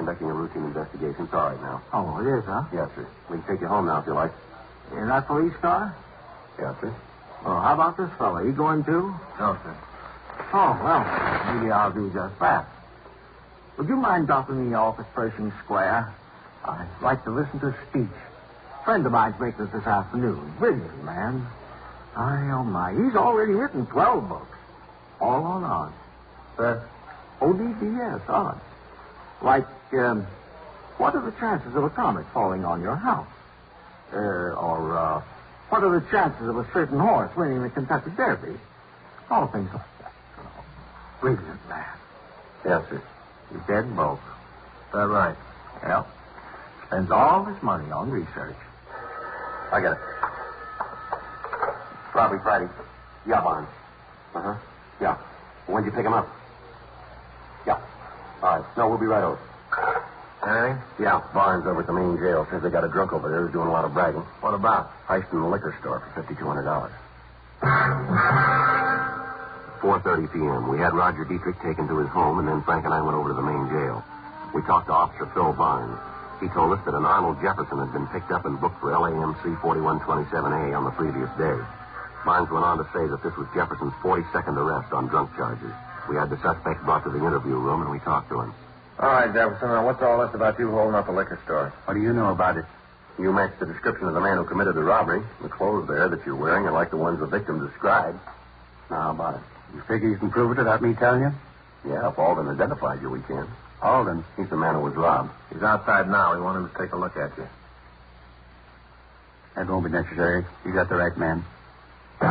conducting a routine investigation. It's all right now. Oh, it is, huh? Yes, sir. We can take you home now if you like. In that police car? Yes, sir. Well, how about this fella? He going too? No, sir. Oh, well, maybe I'll do just that. Would you mind dropping me off at Pershing Square? I'd like to listen to a speech. A friend of mine's making it this afternoon. Brilliant, man. Oh, my. He's already written 12 books. All on odds. ODDS, odds. Like, what are the chances of a comet falling on your house? What are the chances of a certain horse winning the Kentucky Derby? All things like that. Brilliant, man. Yes, sir. He's dead broke. Is that right? Yep. Spends all his money on research. I got it. Robbery Friday. Yeah, Barnes. Uh-huh. Yeah. When'd you pick him up? Yeah. All right. No, we'll be right over. Anything? Yeah, Barnes over at the main jail says they got a drunk over there who's doing a lot of bragging. What about? Heist in the liquor store for $5,200. 4:30 p.m. We had Roger Dietrich taken to his home, and then Frank and I went over to the main jail. We talked to Officer Phil Barnes. He told us that an Arnold Jefferson had been picked up and booked for LAMC 4127A on the previous day. Barnes went on to say that this was Jefferson's 42nd arrest on drunk charges. We had the suspect brought to the interview room, and we talked to him. All right, Jefferson. Now, what's all this about you holding up a liquor store? What do you know about it? You match the description of the man who committed the robbery. The clothes there that you're wearing are like the ones the victim described. Now, how about it? You figure you can prove it without me telling you? Yeah, if Alden identified you, we can. Alden? He's the man who was robbed. He's outside now. We want him to take a look at you. That won't be necessary. You got the right man.